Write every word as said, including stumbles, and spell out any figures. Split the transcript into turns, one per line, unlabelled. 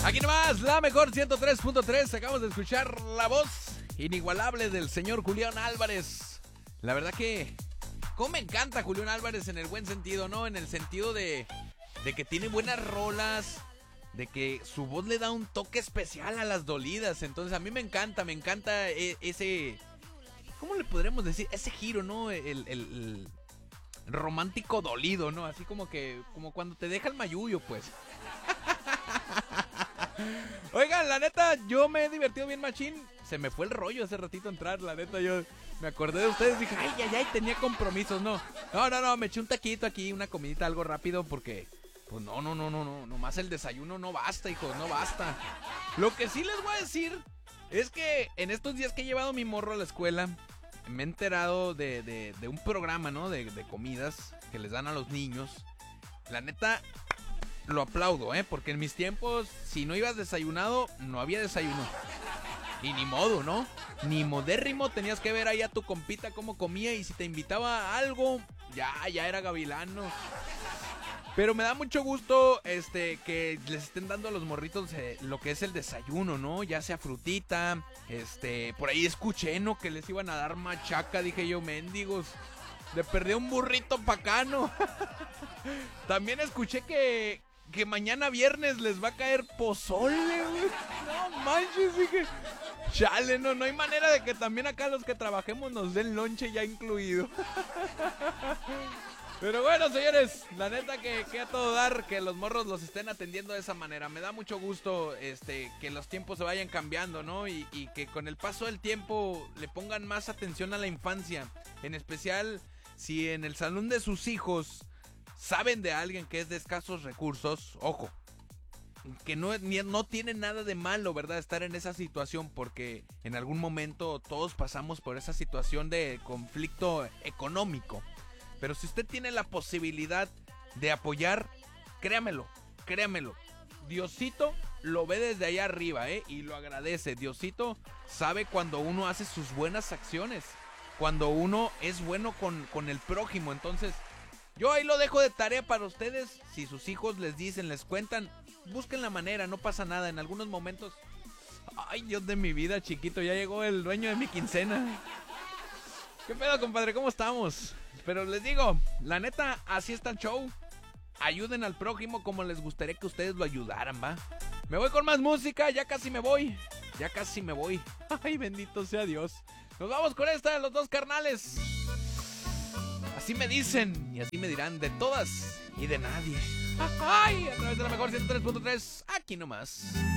Aquí nomás, la mejor ciento tres punto tres. Acabamos de escuchar la voz inigualable del señor Julián Álvarez. La verdad que, cómo me encanta Julián Álvarez en el buen sentido, ¿no? En el sentido de, de que tiene buenas rolas, de que su voz le da un toque especial a las dolidas. Entonces a mí me encanta, me encanta ese, ¿cómo le podremos decir? Ese giro, ¿no? El, el, el romántico dolido, ¿no? Así como que, como cuando te deja el mayuyo, pues. Oigan, la neta, yo me he divertido bien machín. Se me fue el rollo hace ratito entrar, la neta, yo me acordé de ustedes, dije, ay, ay, ay, tenía compromisos, no. No, no, no, me eché un taquito aquí, una comidita, algo rápido, porque, pues no, no, no, no, no, nomás el desayuno no basta, hijos, no basta. Lo que sí les voy a decir es que en estos días que he llevado mi morro a la escuela, me he enterado de, de, de un programa, ¿no? De, de comidas que les dan a los niños. La neta, lo aplaudo, ¿eh? Porque en mis tiempos, si no ibas desayunado, no había desayuno. Y ni modo, ¿no? Ni modérrimo, tenías que ver ahí a tu compita cómo comía. Y si te invitaba a algo, ya, ya era gavilano. Pero me da mucho gusto este que les estén dando a los morritos eh, lo que es el desayuno, ¿no? Ya sea frutita, este, por ahí escuché, ¿no? Que les iban a dar machaca, dije yo, mendigos. Le perdí un burrito pacano. También escuché que, que mañana viernes les va a caer pozole, güey. No manches, dije, chale, no, no hay manera de que también acá los que trabajemos nos den lonche ya incluido. Pero bueno, señores, la neta que, que a todo dar, que los morros los estén atendiendo de esa manera. Me da mucho gusto este, que los tiempos se vayan cambiando, ¿no? Y, y que con el paso del tiempo le pongan más atención a la infancia. En especial, si en el salón de sus hijos saben de alguien que es de escasos recursos, ojo, que no, ni, no tiene nada de malo, ¿verdad? Estar en esa situación, porque en algún momento todos pasamos por esa situación de conflicto económico. Pero si usted tiene la posibilidad de apoyar, créamelo, créamelo. Diosito lo ve desde allá arriba, ¿eh? Y lo agradece. Diosito sabe cuando uno hace sus buenas acciones, cuando uno es bueno con, con el prójimo. Entonces, yo ahí lo dejo de tarea para ustedes. Si sus hijos les dicen, les cuentan, busquen la manera, no pasa nada. En algunos momentos, ay, Dios de mi vida, chiquito, ya llegó el dueño de mi quincena. ¿Qué pedo, compadre? ¿Cómo estamos? Pero les digo, la neta, así está el show. Ayuden al prójimo como les gustaría que ustedes lo ayudaran, ¿va? Me voy con más música, ya casi me voy. Ya casi me voy. Ay, bendito sea Dios. Nos vamos con esta de los dos carnales. Así me dicen y así me dirán de todas y de nadie. Ay, a través de la mejor ciento tres punto tres, aquí nomás.